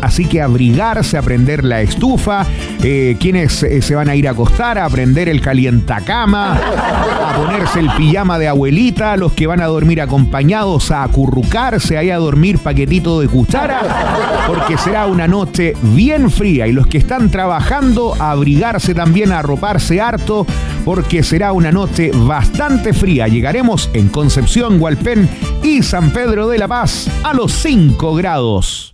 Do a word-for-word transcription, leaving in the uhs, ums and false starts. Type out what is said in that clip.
así que abrigarse, a prender la estufa, eh, quienes eh, se van a ir a acostar, a prender el calientacama, a ponerse el pijama de abuelita, los que van a dormir acompañados, a acurrucarse ahí a dormir paquetito de cuchara, porque será una noche bien fría, y los que están trabajando, a abrigarse también, a arroparse harto, porque será una noche bastante fría. Llegaremos en Concepción, Hualpén y San Pedro de la Paz a los cinco grados.